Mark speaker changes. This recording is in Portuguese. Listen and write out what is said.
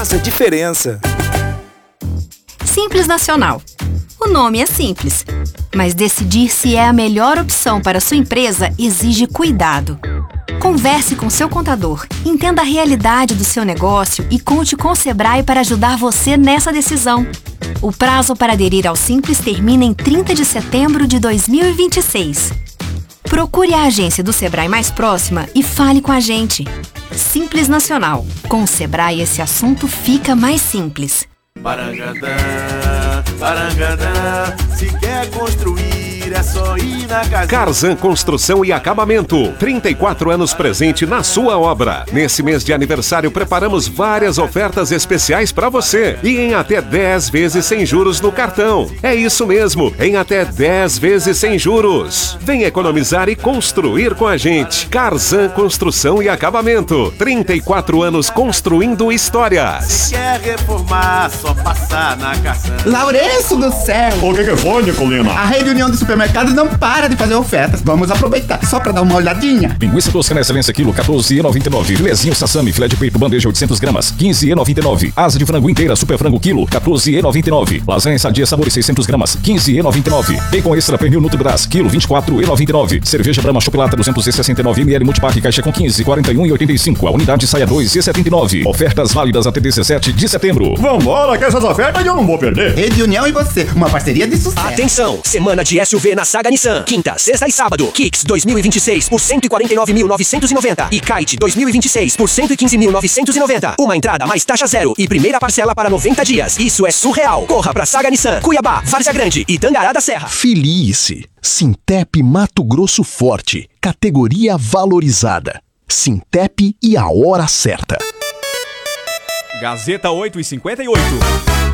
Speaker 1: Faz a diferença.
Speaker 2: Simples Nacional. O nome é simples, mas decidir se é a melhor opção para sua empresa exige cuidado. Converse com seu contador, entenda a realidade do seu negócio e conte com o Sebrae para ajudar você nessa decisão. O prazo para aderir ao Simples termina em 30 de setembro de 2026. Procure a agência do Sebrae mais próxima e fale com a gente. Simples Nacional. Com o Sebrae, esse assunto fica mais simples.
Speaker 3: Parangatã, Parangatã, se quer construir é só ir na casa.
Speaker 4: Carzan Construção e Acabamento, 34 anos presente na sua obra. Nesse mês de aniversário preparamos várias ofertas especiais para você e em até 10 vezes sem juros no cartão. É isso mesmo, em até 10 vezes sem juros. Vem economizar e construir com a gente. Carzan Construção e Acabamento, 34 anos construindo histórias.
Speaker 3: Se quer reformar, só passar na Carzan.
Speaker 5: Lourenço do céu!
Speaker 6: O que foi, Nicolina?
Speaker 5: A Rede União de Supermercados não para de fazer ofertas. Vamos aproveitar só pra dar uma olhadinha.
Speaker 6: Linguiça toscana excelência quilo, 14,99. Filezinho sassami, filé de peito, bandeja 800 gramas, 15,99. Asa de frango inteira, super frango quilo, 14,99. Lasanha sadia sabores 600 gramas, 15,99. Bacon extra pernil Nutribras, quilo, 24,99. Cerveja Brahma Chocolate 269 ml multipack, caixa com 15, 41,85. A unidade saia 2,79. Ofertas válidas até 17 de setembro. Vambora, que essas ofertas eu não vou perder.
Speaker 5: Rede União e você, uma parceria de sucesso.
Speaker 7: Atenção, semana de SUV na Saga Nissan. Quinta, sexta e sábado. Kicks 2026 por 149.990 e Kite 2026 por 115.990. Uma entrada mais taxa zero e primeira parcela para 90 dias. Isso é surreal. Corra pra Saga Nissan, Cuiabá, Várzea Grande e Tangará da Serra.
Speaker 8: Filie-se. Sintep Mato Grosso Forte. Categoria valorizada. Sintep e a hora certa.
Speaker 9: Gazeta 8:58.